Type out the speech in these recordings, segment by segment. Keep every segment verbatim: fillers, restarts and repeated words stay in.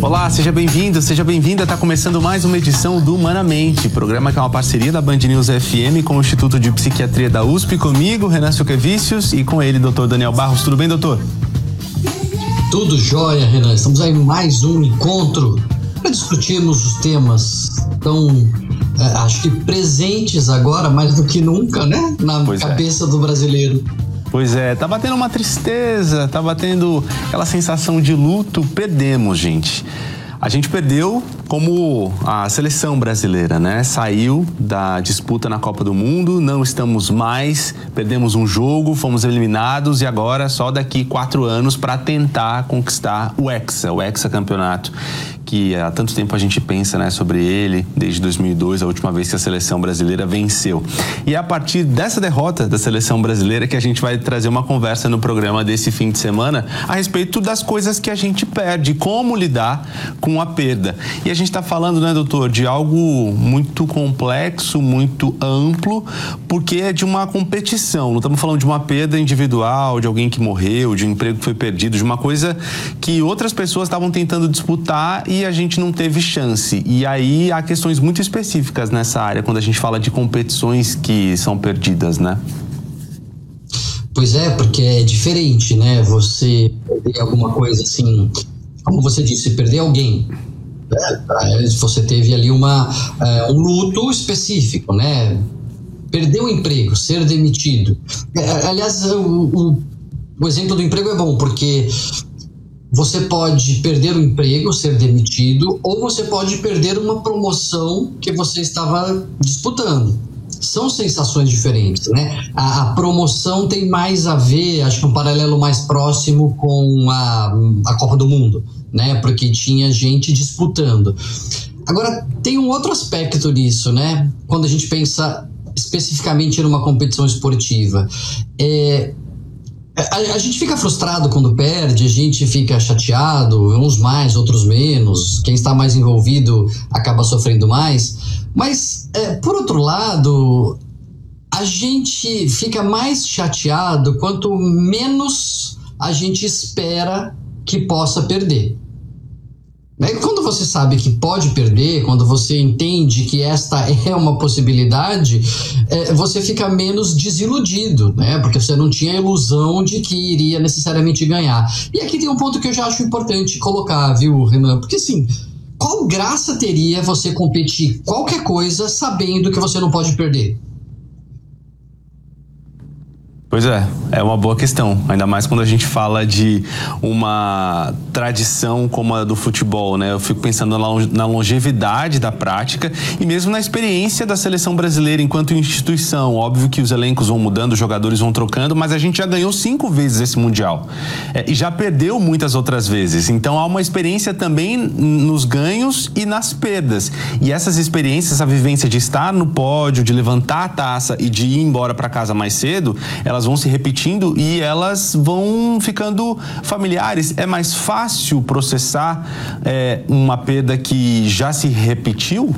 Olá, seja bem-vindo, seja bem-vinda. Está começando mais uma edição do Humanamente, programa que é uma parceria da Band News F M com o Instituto de Psiquiatria da U S P, comigo, Renan Suquevicius, e com ele, doutor Daniel Barros. Tudo bem, doutor? Tudo jóia, Renan. Estamos aí em mais um encontro para discutirmos os temas tão, é, acho que presentes agora, mais do que nunca, né? Na pois cabeça é. do brasileiro. Pois é, tá batendo uma tristeza, tá batendo aquela sensação de luto. Perdemos, gente. A gente perdeu como a seleção brasileira, né? Saiu da disputa na Copa do Mundo, não estamos mais, perdemos um jogo, fomos eliminados e agora só daqui quatro anos para tentar conquistar o Hexa, o hexacampeonato, que há tanto tempo a gente pensa, né, sobre ele, desde dois mil e dois, a última vez que a seleção brasileira venceu. E é a partir dessa derrota da seleção brasileira que a gente vai trazer uma conversa no programa desse fim de semana a respeito das coisas que a gente perde, como lidar com a perda. E a gente está falando, né, doutor, de algo muito complexo, muito amplo, porque é de uma competição. Não estamos falando de uma perda individual, de alguém que morreu, de um emprego que foi perdido, de uma coisa que outras pessoas estavam tentando disputar e a gente não teve chance. E aí há questões muito específicas nessa área, quando a gente fala de competições que são perdidas, né? Pois é, porque é diferente, né? Você perder alguma coisa assim, como você disse, perder alguém. É, você teve ali uma, é, um luto específico, né? Perder o emprego, ser demitido. É, aliás, o, o, o exemplo do emprego é bom, porque você pode perder o emprego, ser demitido, ou você pode perder uma promoção que você estava disputando. São sensações diferentes, né? A, a promoção tem mais a ver, acho que um paralelo mais próximo com a, a Copa do Mundo, né? Porque tinha gente disputando. Agora, tem um outro aspecto nisso, né? Quando a gente pensa especificamente numa competição esportiva. É... A, a gente fica frustrado quando perde, a gente fica chateado, uns mais, outros menos, quem está mais envolvido acaba sofrendo mais, mas, é, por outro lado, a gente fica mais chateado quanto menos a gente espera que possa perder. Quando você sabe que pode perder, quando você entende que esta é uma possibilidade, é, você fica menos desiludido, né? Porque você não tinha a ilusão de que iria necessariamente ganhar. E aqui tem um ponto que eu já acho importante colocar, viu, Renan? Porque assim, qual graça teria você competir qualquer coisa sabendo que você não pode perder? Pois é, é uma boa questão, ainda mais quando a gente fala de uma tradição como a do futebol, né? Eu fico pensando na longevidade da prática e mesmo na experiência da seleção brasileira enquanto instituição. Óbvio que os elencos vão mudando, os jogadores vão trocando, mas a gente já ganhou cinco vezes esse Mundial é, e já perdeu muitas outras vezes. Então há uma experiência também nos ganhos e nas perdas. E essas experiências, essa vivência de estar no pódio, de levantar a taça e de ir embora para casa mais cedo, elas vão se repetindo e elas vão ficando familiares. É mais fácil processar é, uma perda que já se repetiu?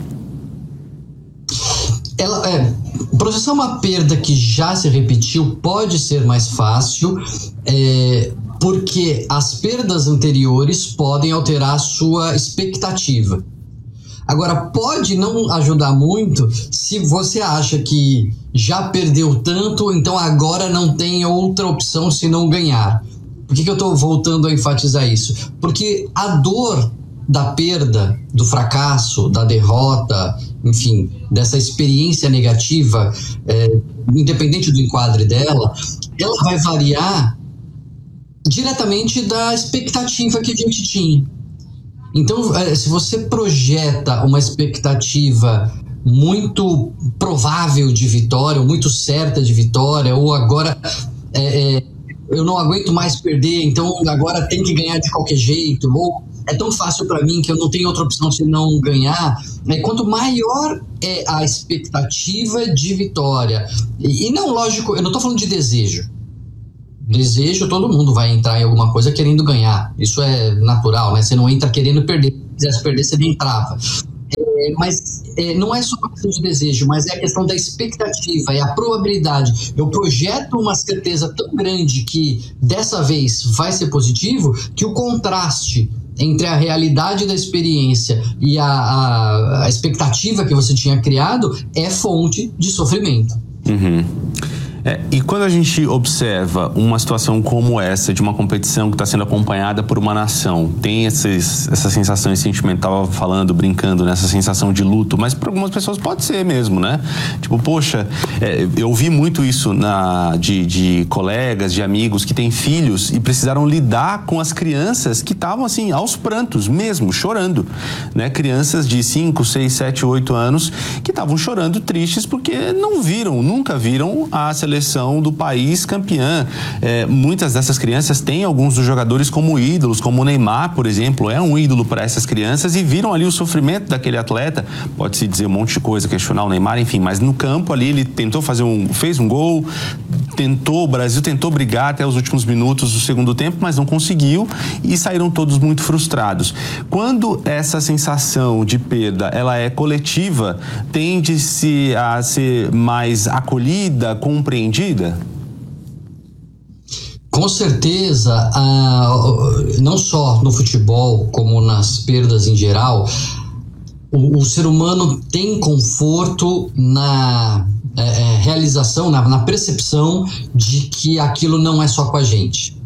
Ela, é, processar uma perda que já se repetiu pode ser mais fácil, é, porque as perdas anteriores podem alterar a sua expectativa. Agora, pode não ajudar muito se você acha que já perdeu tanto, então agora não tem outra opção se não ganhar. Por que que eu estou voltando a enfatizar isso? Porque a dor da perda, do fracasso, da derrota, enfim, dessa experiência negativa, é, independente do enquadre dela, ela vai variar diretamente da expectativa que a gente tinha. Então, se você projeta uma expectativa muito provável de vitória, ou muito certa de vitória, ou agora é, é, eu não aguento mais perder, então agora tem que ganhar de qualquer jeito, ou é tão fácil para mim que eu não tenho outra opção se não ganhar, né? Quanto maior é a expectativa de vitória, e, e não, lógico, eu não estou falando de desejo. Desejo, todo mundo vai entrar em alguma coisa querendo ganhar. Isso é natural, né? Você não entra querendo perder. Se quisesse perder, você nem entrava. É, mas é, não é só uma questão de desejo, mas é a questão da expectativa, é a probabilidade. Eu projeto uma certeza tão grande que dessa vez vai ser positivo, que o contraste entre a realidade da experiência e a, a, a expectativa que você tinha criado é fonte de sofrimento. Uhum. É, e quando a gente observa uma situação como essa, de uma competição que está sendo acompanhada por uma nação, tem esses, essa sensação, esse sentimento, estava falando, brincando, nessa sensação de luto, mas para algumas pessoas pode ser mesmo, né? Tipo, poxa, é, eu ouvi muito isso na, de, de colegas, de amigos que têm filhos e precisaram lidar com as crianças que estavam assim, aos prantos mesmo, chorando, né? Crianças de cinco, seis, sete, oito anos que estavam chorando tristes porque não viram, nunca viram a seleção do país campeã. É, muitas dessas crianças têm alguns dos jogadores como ídolos, como o Neymar, por exemplo, é um ídolo para essas crianças e viram ali o sofrimento daquele atleta. Pode-se dizer um monte de coisa, questionar o Neymar, enfim, mas no campo ali ele tentou fazer um, fez um gol, tentou, o Brasil tentou brigar até os últimos minutos do segundo tempo, mas não conseguiu e saíram todos muito frustrados. Quando essa sensação de perda, ela é coletiva, tende-se a ser mais acolhida, compreendida? Com certeza, uh, não só no futebol, como nas perdas em geral, o, o ser humano tem conforto na é, realização, na, na percepção de que aquilo não é só com a gente.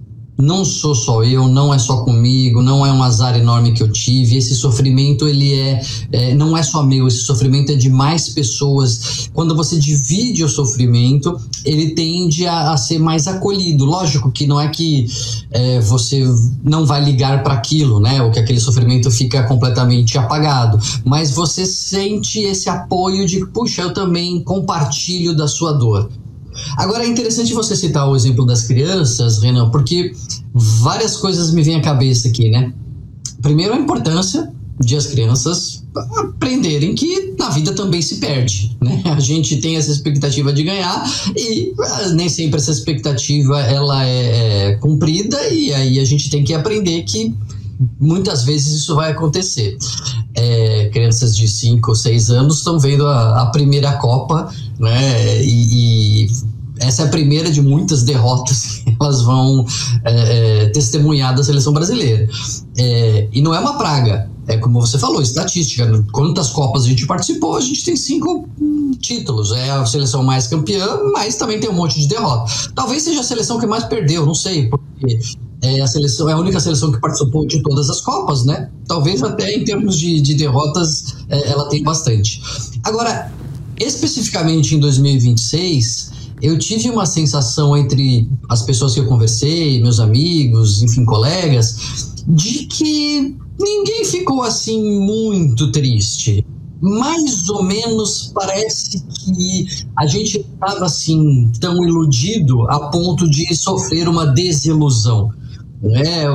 Não sou só eu, não é só comigo, não é um azar enorme que eu tive. Esse sofrimento, ele é, é não é só meu, esse sofrimento é de mais pessoas. Quando você divide o sofrimento, ele tende a, a ser mais acolhido. Lógico que não é que é, você não vai ligar para aquilo, né? Ou que aquele sofrimento fica completamente apagado. Mas você sente esse apoio de, puxa, eu também compartilho da sua dor. Agora é interessante você citar o exemplo das crianças, Renan, porque várias coisas me vêm à cabeça aqui, né? Primeiro, a importância de as crianças aprenderem que na vida também se perde, né? A gente tem essa expectativa de ganhar e nem sempre essa expectativa ela é, é cumprida, e aí a gente tem que aprender que muitas vezes isso vai acontecer. É, crianças de cinco ou seis anos estão vendo a, a primeira Copa, né? E, e essa é a primeira de muitas derrotas que elas vão é, é, testemunhar da seleção brasileira. É, e não é uma praga, é como você falou, estatística. Quantas Copas a gente participou? A gente tem cinco hum, títulos. É a seleção mais campeã, mas também tem um monte de derrota. Talvez seja a seleção que mais perdeu, não sei, porque é a seleção, é a única seleção que participou de todas as Copas, né? Talvez até em termos de, de derrotas é, ela tem bastante. Agora, especificamente em dois mil e vinte e seis, eu tive uma sensação entre as pessoas que eu conversei, meus amigos, enfim, colegas, de que ninguém ficou assim muito triste. Mais ou menos parece que a gente estava assim tão iludido a ponto de sofrer uma desilusão. É,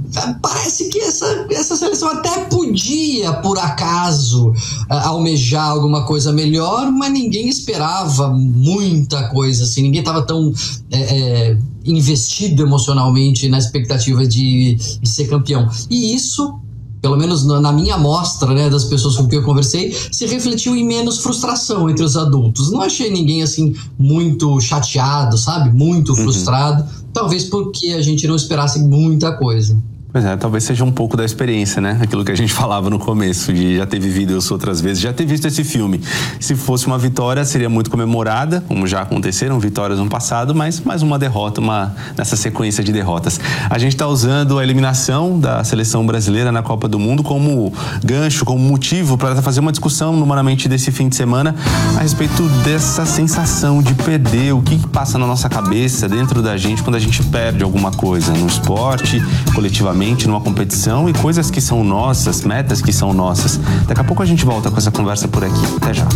parece que essa, essa seleção até podia, por acaso, almejar alguma coisa melhor, mas ninguém esperava muita coisa, assim, ninguém estava tão é, é, investido emocionalmente na expectativa de, de ser campeão. E isso, pelo menos na minha amostra, né, das pessoas com quem eu conversei, se refletiu em menos frustração entre os adultos. Não achei ninguém assim muito chateado, sabe? Muito frustrado. Uhum. Talvez porque a gente não esperasse muita coisa. Pois é, talvez seja um pouco da experiência, né? Aquilo que a gente falava no começo, de já ter vivido isso outras vezes, já ter visto esse filme. Se fosse uma vitória, seria muito comemorada, como já aconteceram vitórias no passado, mas mais uma derrota, uma, nessa sequência de derrotas. A gente está usando a eliminação da seleção brasileira na Copa do Mundo como gancho, como motivo para fazer uma discussão numeramente desse fim de semana a respeito dessa sensação de perder, o que, que passa na nossa cabeça, dentro da gente, quando a gente perde alguma coisa, no esporte, coletivamente, numa competição, e coisas que são nossas, metas que são nossas. Daqui a pouco a gente volta com essa conversa por aqui. Até já.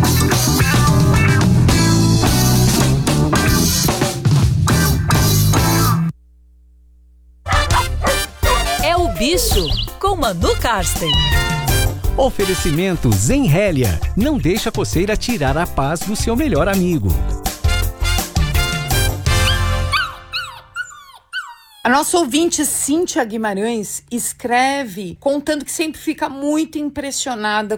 É o Bicho, com Manu Karsten. Oferecimento Zenrélia. Não deixa a coceira tirar a paz do seu melhor amigo. A nossa ouvinte Cíntia Guimarães escreve contando que sempre fica muito impressionada